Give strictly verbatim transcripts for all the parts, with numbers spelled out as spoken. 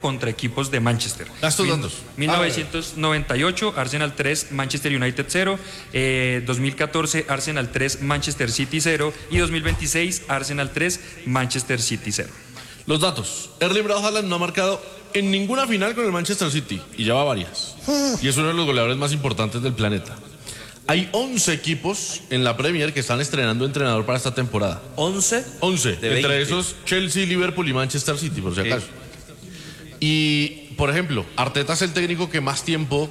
contra equipos de Manchester. Estos datos. mil novecientos noventa y ocho, Arsenal tres, Manchester United cero, eh, dos mil catorce, Arsenal tres, Manchester City cero y dos mil veintiséis, Arsenal tres, Manchester City cero. Los datos. Erling Braut Haaland no ha marcado en ninguna final con el Manchester City y ya va varias. Y es uno de los goleadores más importantes del planeta. Hay once equipos en la Premier que están estrenando entrenador para esta temporada. ¿once? once. Entre esos, Chelsea, Liverpool y Manchester City, por si Sí. acaso. Y, por ejemplo, Arteta es el técnico que más tiempo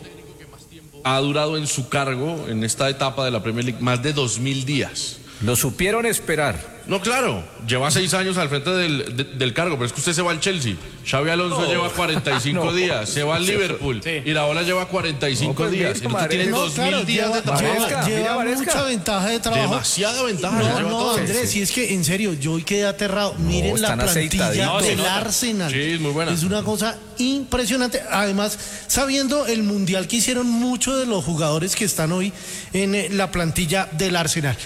ha durado en su cargo en esta etapa de la Premier League, más de dos mil días. Lo supieron esperar. No, claro, lleva seis años al frente del, de, del cargo, pero es que usted se va al Chelsea. Xavi Alonso No. lleva cuarenta y cinco No. días, se va al Liverpool, Sí. y la ola lleva cuarenta y cinco No, pues, días. mira, Entonces tiene Maresca. dos mil No, claro, días lleva- de trabajo. Maresca. Lleva, Mira, Maresca. mucha ventaja de trabajo. Demasiada ventaja. No, lleva no, toda. Andrés, y es que en serio, yo hoy quedé aterrado. Miren la están plantilla aceitaditos. del No, se nota. Arsenal. Sí, es muy buena. Es una cosa impresionante. Además, sabiendo el mundial que hicieron muchos de los jugadores que están hoy en eh, la plantilla del Arsenal.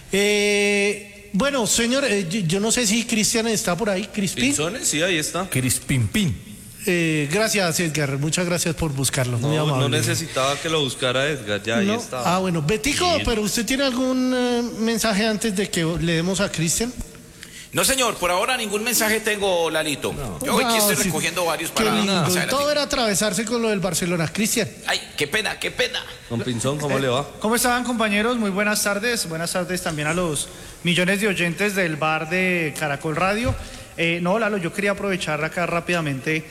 Eh, bueno, señor, eh, yo, yo no sé si Cristian está por ahí, Crispín. ¿Pinzones? Sí, ahí está. Crispimpín. Eh, gracias, Edgar. Muchas gracias por buscarlo. Muy No, amable. no necesitaba que lo buscara Edgar, ya ahí No. está. Ah, bueno, Betico, Sí. pero ¿usted tiene algún eh, mensaje antes de que le demos a Cristian? No, señor, por ahora ningún mensaje tengo, Lalito. Yo hoy aquí No, estoy sí. recogiendo varios Qué para lindo. más Y adelante. todo era atravesarse con lo del Barcelona. Cristian. Ay, qué pena, qué pena. Don Pinzón, ¿cómo le va? ¿Cómo estaban, compañeros? Muy buenas tardes. Buenas tardes también a los millones de oyentes del bar de Caracol Radio. Eh, no, Lalo, yo quería aprovechar acá rápidamente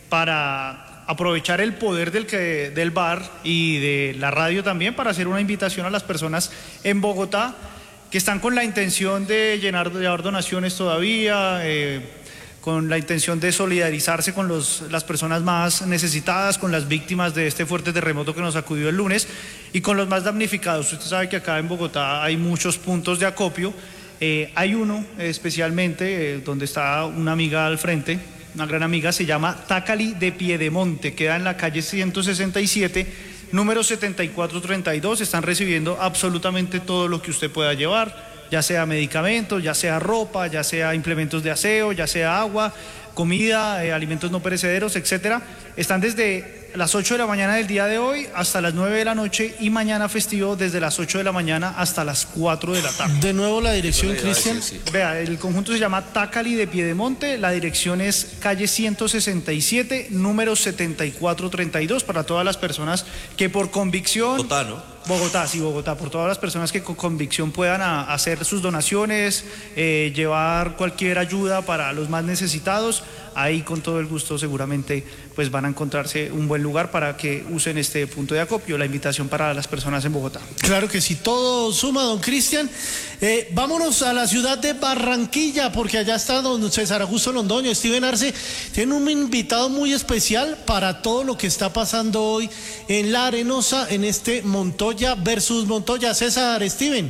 para aprovechar el poder del, que, del bar y de la radio también para hacer una invitación a las personas en Bogotá que están con la intención de llenar, de llevar donaciones todavía, eh, con la intención de solidarizarse con los, las personas más necesitadas, con las víctimas de este fuerte terremoto que nos sacudió el lunes y con los más damnificados. Usted sabe que acá en Bogotá hay muchos puntos de acopio. Eh, hay uno eh, especialmente eh, donde está una amiga al frente, una gran amiga, se llama Tácali de Piedemonte, queda en la calle ciento sesenta y siete, número setenta y cuatro treinta y dos. Están recibiendo absolutamente todo lo que usted pueda llevar, ya sea medicamentos, ya sea ropa, ya sea implementos de aseo, ya sea agua, comida, eh, alimentos no perecederos, etcétera. Están desde las ocho de la mañana del día de hoy hasta las nueve de la noche y mañana festivo desde las ocho de la mañana hasta las cuatro de la tarde. De nuevo la dirección, Eso le iba a Cristian. decir, sí. Vea, el conjunto se llama Tácali de Piedemonte, la dirección es calle ciento sesenta y siete, número setenta y cuatro treinta y dos, para todas las personas que por convicción... Bogotá, ¿no? Bogotá, sí, Bogotá, por todas las personas que con convicción puedan a- hacer sus donaciones, eh, llevar cualquier ayuda para los más necesitados, ahí con todo el gusto seguramente pues van a encontrarse un buen lugar para que usen este punto de acopio, la invitación para las personas en Bogotá. Claro que sí, todo suma, don Cristian. Eh, vámonos a la ciudad de Barranquilla, porque allá está don César Augusto Londoño. Steven Arce tiene un invitado muy especial para todo lo que está pasando hoy en La Arenosa, en este Montoya versus Montoya. César, Steven.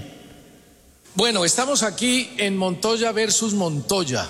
Bueno, estamos aquí en Montoya versus Montoya.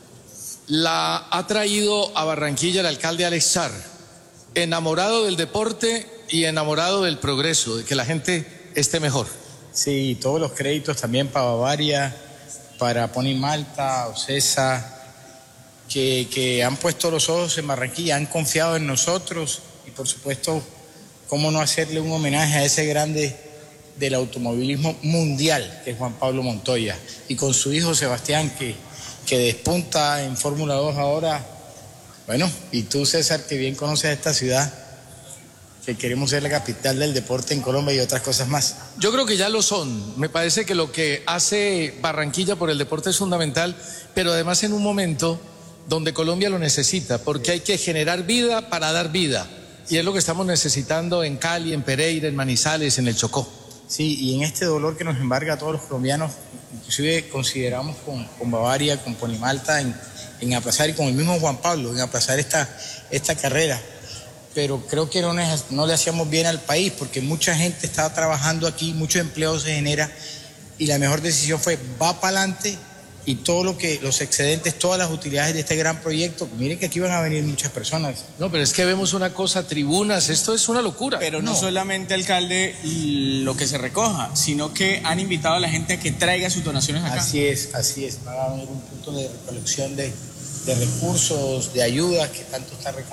La ha traído a Barranquilla el alcalde Alex Sar, enamorado del deporte y enamorado del progreso, de que la gente esté mejor. Sí, todos los créditos también para Bavaria, para Pony Malta, Ocesa, que, que han puesto los ojos en Barranquilla, han confiado en nosotros y por supuesto, cómo no hacerle un homenaje a ese grande del automovilismo mundial, que es Juan Pablo Montoya, y con su hijo Sebastián, que, que despunta en Fórmula dos ahora. Bueno, y tú, César, que bien conoces esta ciudad, que queremos ser la capital del deporte en Colombia y otras cosas más. Yo creo que ya lo son. Me parece que lo que hace Barranquilla por el deporte es fundamental, pero además en un momento donde Colombia lo necesita, porque hay que generar vida para dar vida. Y es lo que estamos necesitando en Cali, en Pereira, en Manizales, en el Chocó. Sí, y en este dolor que nos embarga a todos los colombianos, inclusive consideramos con, con Bavaria, con Ponimalta, en, en aplazar, y con el mismo Juan Pablo, en aplazar esta, esta carrera. Pero creo que no, no le hacíamos bien al país, porque mucha gente estaba trabajando aquí, mucho empleo se genera, y la mejor decisión fue, va para adelante, y todo lo que, los excedentes, todas las utilidades de este gran proyecto, miren que aquí van a venir muchas personas. No, pero es que vemos una cosa, tribunas, esto es una locura. Pero no, no solamente, alcalde, lo que se recoja, sino que han invitado a la gente a que traiga sus donaciones acá. Así es, así es, va a haber un punto de recolección de, de recursos, de ayudas que tanto está recaudando.